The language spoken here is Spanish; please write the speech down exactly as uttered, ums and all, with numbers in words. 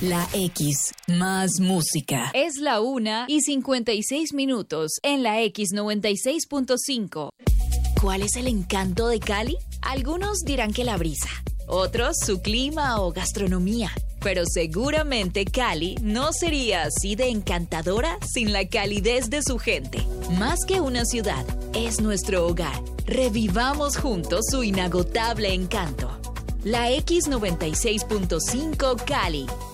La X, más música. Es la una y cincuenta y seis minutos en la X noventa y seis punto cinco. ¿Cuál es el encanto de Cali? Algunos dirán que la brisa, otros su clima o gastronomía. Pero seguramente Cali no sería así de encantadora sin la calidez de su gente. Más que una ciudad, es nuestro hogar. Revivamos juntos su inagotable encanto. La X noventa y seis punto cinco Cali.